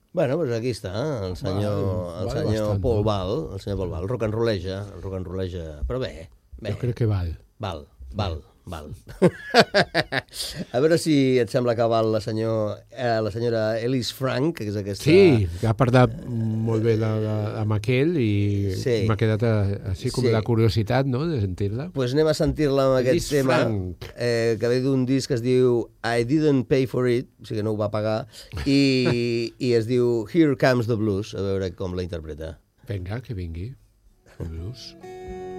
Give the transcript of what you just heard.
Bueno, doncs aquí està, el senyor Paul Val, el senyor Paul Val, rock and rolleja, però bé. Jo crec que val. Val. A veure si et sembla que val la senyora Elise Frank, que és aquesta... Sí, que ha parlat molt bé amb aquell i m'ha quedat així com la curiositat, no?, de sentir-la. Doncs anem a sentir-la amb aquest tema, que ve d'un disc que es diu I Didn't Pay For It, o sigui que no ho va pagar, i es diu Here Comes the Blues, a veure com la interpreta. Vinga, que vingui. El blues.